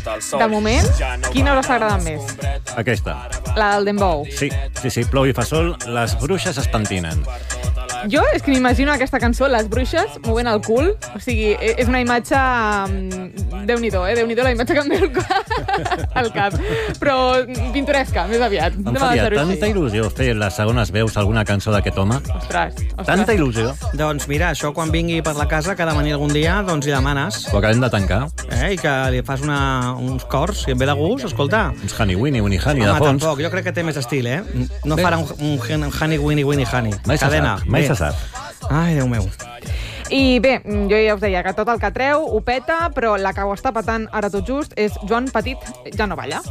De moment, quina us està agradant més? Aquesta. La del Dembow. Sí, plou i fa sol, les bruixes es pentinen. Jo és que m'imagino aquesta cançó, les bruixes movent el cul. O sigui, és una imatge... Déu-n'hi-do, Déu-n'hi-do la imatge que em ve al cap. Però pintoresca, més aviat. Em faria tanta il·lusió fer les segones veus alguna cançó d'aquest home. Ostres. Tanta il·lusió. Doncs mira, això quan vingui per la casa, que ha de venir algun dia, doncs li demanes. Ho acabem de tancar. I que li fas uns cors, si em ve de gust, escolta. Uns Honey Winnie, Winnie Honey, de fons. Tampoc, jo crec que té més estil, No farà un Honey Winnie Winnie Honey. Mai se sap. Ai, Déu meu. I bé, jo ja us deia que tot el que treu ho peta, però la que ho està petant ara tot just és Joan Petit, ja no balla.